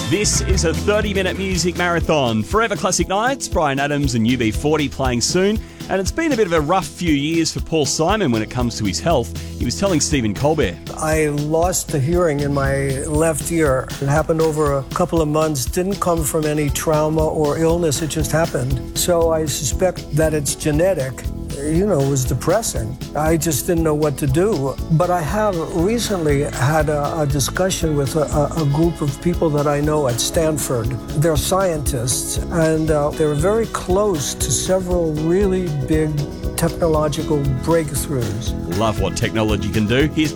This is a 30-minute music marathon. Forever Classic Nights, Bryan Adams and UB40 playing soon. And it's been a bit of a rough few years for Paul Simon when it comes to his health. He was telling Stephen Colbert. I lost the hearing in my left ear. It happened over a couple of months. Didn't come from any trauma or illness. It just happened. So I suspect that it's genetic. It was depressing. I just didn't know what to do. But I have recently had a discussion with a group of people that I know at Stanford. They're scientists, and they're very close to several really big technological breakthroughs. Love what technology can do. Here's